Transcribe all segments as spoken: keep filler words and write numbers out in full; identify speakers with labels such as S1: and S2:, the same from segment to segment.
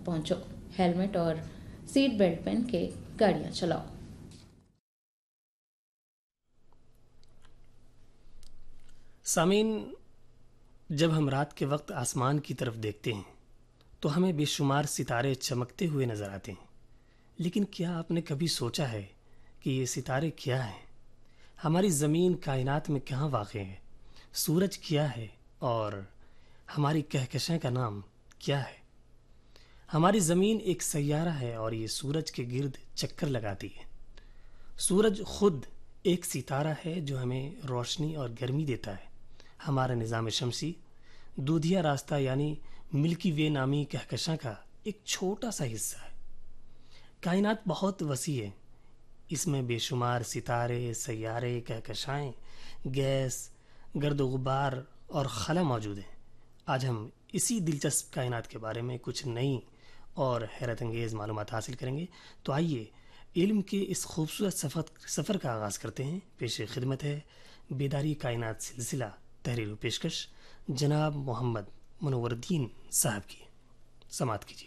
S1: تک پہنچو، ہیلمٹ اور seat belt پہن کے گاڑیاں چلاؤ۔
S2: سامعین، جب ہم رات کے وقت آسمان کی طرف دیکھتے ہیں تو ہمیں بے شمار ستارے چمکتے ہوئے نظر آتے ہیں، لیکن کیا آپ نے کبھی سوچا ہے کہ یہ ستارے کیا ہیں؟ ہماری زمین کائنات میں کہاں واقع ہے؟ سورج کیا ہے اور ہماری کہکشاں کا نام کیا ہے؟ ہماری زمین ایک سیارہ ہے اور یہ سورج کے گرد چکر لگاتی ہے۔ سورج خود ایک ستارہ ہے جو ہمیں روشنی اور گرمی دیتا ہے۔ ہمارا نظام شمسی دودھیا راستہ یعنی ملکی وے نامی کہکشاں کا ایک چھوٹا سا حصہ ہے۔ کائنات بہت وسیع ہے، اس میں بے شمار ستارے، سیارے، کہکشائیں، گیس، گرد و غبار اور خلا موجود ہیں۔ آج ہم اسی دلچسپ کائنات کے بارے میں کچھ نئی اور حیرت انگیز معلومات حاصل کریں گے، تو آئیے علم کے اس خوبصورت سفر سفر کا آغاز کرتے ہیں۔ پیش خدمت ہے بیداری کائنات سلسلہ، تحریر و پیشکش جناب محمد منور الدین صاحب کی۔ سماعت کیجیے۔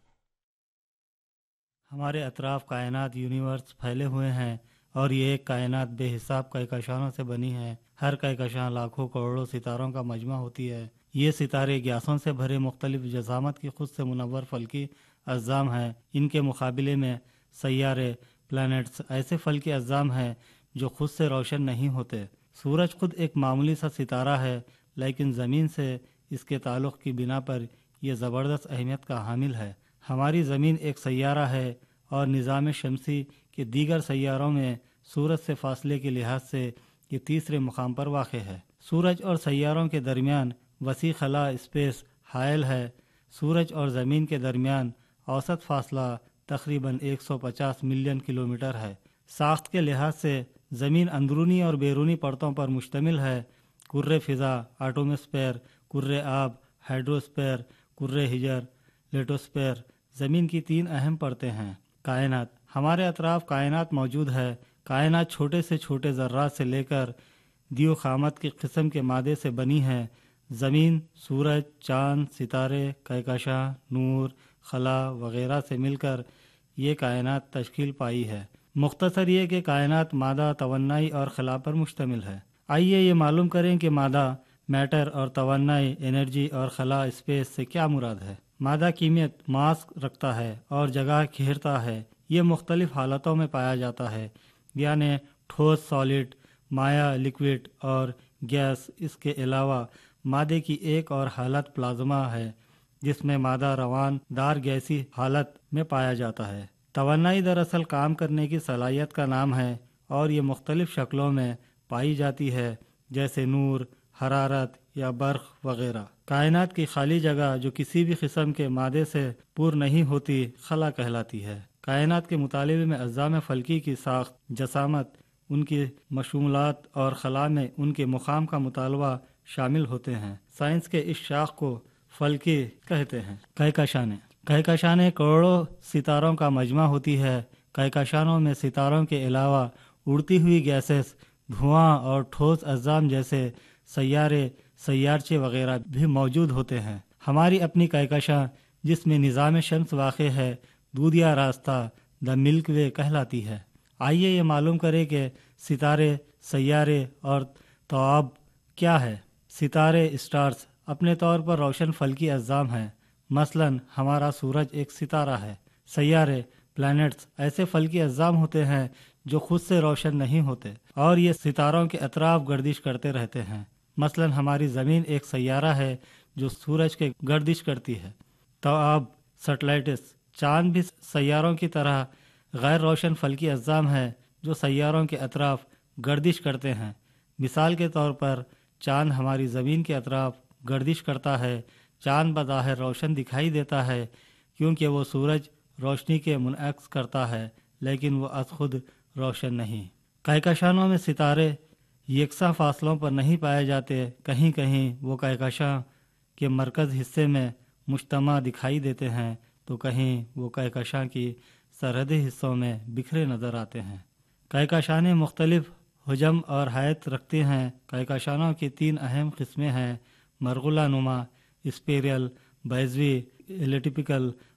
S3: ہمارے اطراف کائنات یونیورس پھیلے ہوئے ہیں اور یہ ایک کائنات بے حساب کہکشاؤں سے بنی ہے۔ ہر کہکشاں لاکھوں کروڑوں ستاروں کا مجمع ہوتی ہے۔ یہ ستارے گیسوں سے بھرے مختلف جسامت کی خود سے منور فلکی اجسام ہیں۔ ان کے مقابلے میں سیارے، پلانٹس ایسے فلکی اجسام ہیں جو خود سے روشن نہیں ہوتے۔ سورج خود ایک معمولی سا ستارہ ہے، لیکن زمین سے اس کے تعلق کی بنا پر یہ زبردست اہمیت کا حامل ہے۔ ہماری زمین ایک سیارہ ہے اور نظام شمسی کے دیگر سیاروں میں سورج سے فاصلے کے لحاظ سے یہ تیسرے مقام پر واقع ہے۔ سورج اور سیاروں کے درمیان وسیع خلا اسپیس حائل ہے۔ سورج اور زمین کے درمیان اوسط فاصلہ تقریباً ایک سو پچاس ملین کلومیٹر ہے۔ ساخت کے لحاظ سے زمین اندرونی اور بیرونی پرتوں پر مشتمل ہے۔ کرۂ فضا، ایٹماسفیر، کرۂ آب، ہائیڈروسفیر، کرۂ حجر، لیٹوسفیر زمین کی تین اہم پرتیں ہیں۔ کائنات، ہمارے اطراف کائنات موجود ہے۔ کائنات چھوٹے سے چھوٹے ذرات سے لے کر دیو خامت کی قسم کے مادے سے بنی ہے۔ زمین، سورج، چاند، ستارے، کہکشاں، نور، خلا وغیرہ سے مل کر یہ کائنات تشکیل پائی ہے۔ مختصر یہ کہ کائنات مادہ، توانائی اور خلا پر مشتمل ہے۔ آئیے یہ معلوم کریں کہ مادہ، میٹر اور توانائی، انرجی اور خلا اسپیس سے کیا مراد ہے۔ مادہ کیمیت، ماس رکھتا ہے اور جگہ گھیرتا ہے۔ یہ مختلف حالتوں میں پایا جاتا ہے، یعنی ٹھوس، سالڈ، مائع، لیکوڈ اور گیس۔ اس کے علاوہ مادے کی ایک اور حالت پلازما ہے، جس میں مادہ روان دار گیسی حالت میں پایا جاتا ہے۔ توانائی دراصل کام کرنے کی صلاحیت کا نام ہے اور یہ مختلف شکلوں میں پائی جاتی ہے، جیسے نور، حرارت یا برق وغیرہ۔ کائنات کی خالی جگہ جو کسی بھی قسم کے مادے سے پر نہیں ہوتی خلا کہلاتی ہے۔ کائنات کے مطالعے میں اجسام فلکی کی ساخت، جسامت، ان کی مشمولات اور خلا میں ان کے مقام کا مطالعہ شامل ہوتے ہیں۔ سائنس کے اس شاخ کو فلکی کہتے ہیں۔ کہکشانیں کہکشانیں کروڑوں ستاروں کا مجمع ہوتی ہے۔ کہکشانوں میں ستاروں کے علاوہ اڑتی ہوئی گیسز، دھواں اور ٹھوس اجسام جیسے سیارے، سیارچے وغیرہ بھی موجود ہوتے ہیں۔ ہماری اپنی کہکشاں جس میں نظام شمس واقع ہے، دودھیا راستہ، دا ملک وے کہلاتی ہے۔ آئیے یہ معلوم کریں کہ ستارے، سیارے اور تواب کیا ہے۔ ستارے، اسٹارز، اپنے طور پر روشن فلکی اجسام ہیں۔ مثلاً ہمارا سورج ایک ستارہ ہے۔ سیارے، پلانٹس ایسے فلکی اجسام ہوتے ہیں جو خود سے روشن نہیں ہوتے اور یہ ستاروں کے اطراف گردش کرتے رہتے ہیں۔ مثلاً ہماری زمین ایک سیارہ ہے جو سورج کے گردش کرتی ہے۔ تواب، سیٹلائٹس، چاند بھی سیاروں کی طرح غیر روشن فلکی اجسام ہیں جو سیاروں کے اطراف گردش کرتے ہیں۔ مثال کے طور پر چاند ہماری زمین کے اطراف گردش کرتا ہے۔ چاند بظاہر روشن دکھائی دیتا ہے کیونکہ وہ سورج روشنی کے منعکس کرتا ہے، لیکن وہ از خود روشن نہیں۔ کہکشانوں میں ستارے یکساں فاصلوں پر نہیں پائے جاتے۔ کہیں کہیں وہ کہکشاں کے مرکز حصے میں مجتمع دکھائی دیتے ہیں تو کہیں وہ کہکشاں کی سرحدی حصوں میں بکھرے نظر آتے ہیں۔ کہکشانیں مختلف حجم اور حیت رکھتی ہیں۔ کہکشانوں کی تین اہم قسمیں ہیں: مرغلہ نما، اسپیرل، بیضوی، ایلیپٹیکل